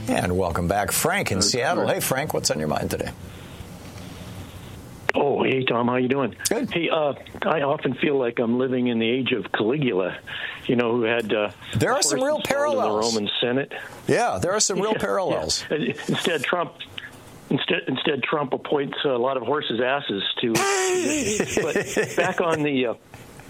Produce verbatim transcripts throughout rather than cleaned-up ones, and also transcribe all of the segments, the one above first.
And welcome back, Frank in Seattle. Hey, Frank, what's on your mind today? Oh, hey, Tom, how you doing? Good. Hey, uh, I often feel like I'm living in the age of Caligula, you know, who had uh, there are some real parallels in the Roman Senate. Yeah, there are some real yeah, parallels. Yeah. Instead, Trump. Instead, instead, Trump appoints a lot of horses' asses to. But back on the. Uh,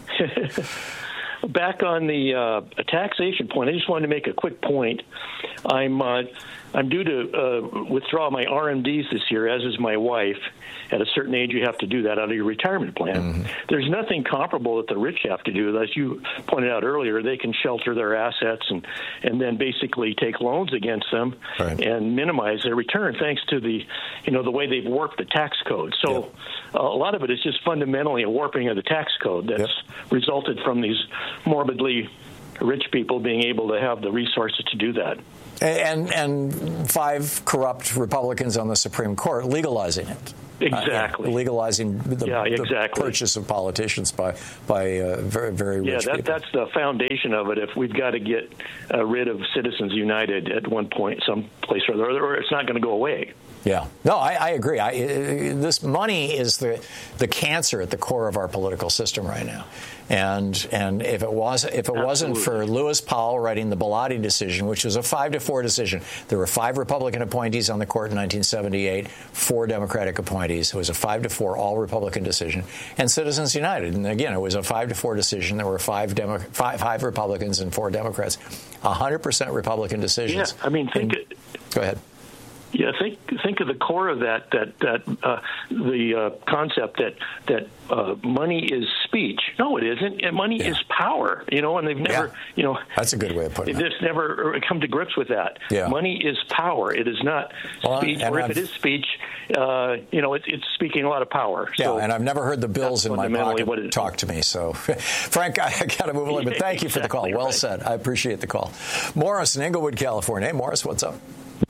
Back on the uh, taxation point, I just wanted to make a quick point. I'm uh, I'm due to uh, withdraw my R M Ds this year, as is my wife. At a certain age, you have to do that out of your retirement plan. Mm-hmm. There's nothing comparable that the rich have to do. As you pointed out earlier, they can shelter their assets and, and then basically take loans against them right. and minimize their return, thanks to the you know the way they've warped the tax code. So yep. uh, a lot of it is just fundamentally a warping of the tax code that's yep. resulted from these morbidly rich people being able to have the resources to do that. And and five corrupt Republicans on the Supreme Court legalizing it. Exactly. Uh, yeah, legalizing the, yeah, exactly. the purchase of politicians by by uh, very, very yeah, rich that, people. Yeah, that's the foundation of it. If we've got to get uh, rid of Citizens United at one point, some place or other, or it's not going to go away. Yeah. No, I, I agree. I, this money is the the cancer at the core of our political system right now. And and if it was if it Absolutely. wasn't for Lewis Powell writing the Bellotti decision, which was a five to four decision, there were five Republican appointees on the court in nineteen seventy-eight, four Democratic appointees. It was a five to four all Republican decision, and Citizens United. And again, it was a five to four decision. There were five Demo- five, five Republicans and four Democrats. A hundred percent Republican decisions. Yeah, I mean, think. And, go ahead. Yeah, think think of the core of that that that uh, the uh, concept that that uh, money is speech. No, it isn't. And money yeah. is power. You know, and they've never, yeah. you know, that's a good way of putting it. it. They've never come to grips with that. Yeah. Money is power. It is not well, speech. Or if I've, it is speech, uh, you know, it, it's speaking a lot of power. Yeah, so and I've never heard the bills in my pocket what it, talk to me. So, Frank, I, I got to move on. But thank you for the call. Exactly Well right. said. I appreciate the call. Morris in Inglewood, California. Hey, Morris, what's up?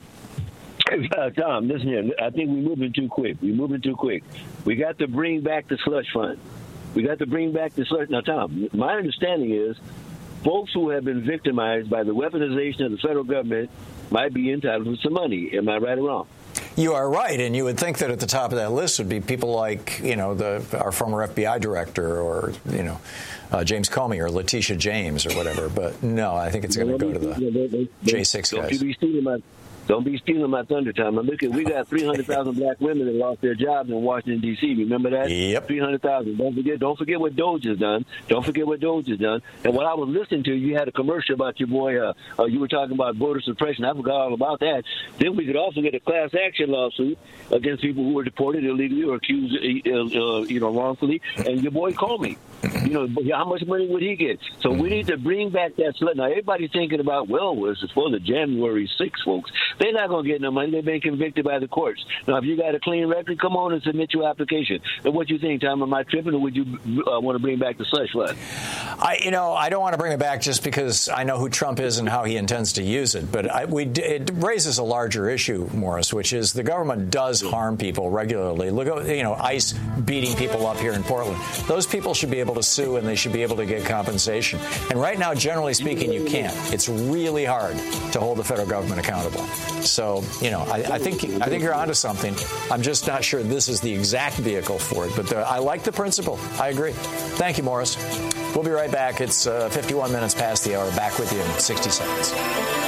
Uh, Tom, listen here. I think we're moving too quick. We're moving too quick. We got to bring back the slush fund. We got to bring back the slush. Now, Tom, my understanding is folks who have been victimized by the weaponization of the federal government might be entitled to some money. Am I right or wrong? You are right, and you would think that at the top of that list would be people like, you know, the our former F B I director, or you know, uh, James Comey or Letitia James or whatever. But no, I think it's going to go to the J six guys. Don't be stealing my, don't be stealing my thunder, Tom. Now look at, we got three hundred thousand black women that lost their jobs in Washington D C. Remember that? Yep. three hundred thousand. Don't forget. Don't forget what Doge has done. Don't forget what Doge has done. And when I was listening to you, you had a commercial about your boy. Uh, uh, you were talking about voter suppression. I forgot all about that. Then we could also get a class action lawsuit against people who were deported illegally or accused, uh, uh, you know, wrongfully. And your boy called me. You know, how much money would he get? So we need to bring back that slut. Now, everybody's thinking about, well, it's for the January sixth, folks. They're not going to get no money. They've been convicted by the courts. Now, if you got a clean record, come on and submit your application. And what do you think, Tom? Am I tripping, or would you uh, want to bring back the slush fund? I, you know, I don't want to bring it back just because I know who Trump is and how he intends to use it. But I, we, it raises a larger issue, Morris, which is the government does harm people regularly. Look at, you know, ICE beating people up here in Portland. Those people should be able to sue, and they should be able to get compensation. And right now, generally speaking, you can't. It's really hard to hold the federal government accountable. So, you know, I, I think I think you're onto something. I'm just not sure this is the exact vehicle for it. But the, I like the principle. I agree. Thank you, Morris. We'll be right back. It's uh, fifty-one minutes past the hour. Back with you in sixty seconds.